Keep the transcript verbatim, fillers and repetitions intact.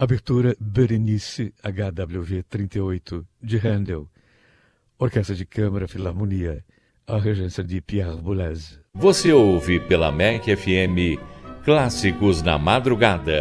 Abertura Berenice H W V trinta e oito, de Handel. Orquestra de Câmara Filarmonia, a regência de Pierre Boulez. Você ouve pela M E C F M Clássicos na Madrugada.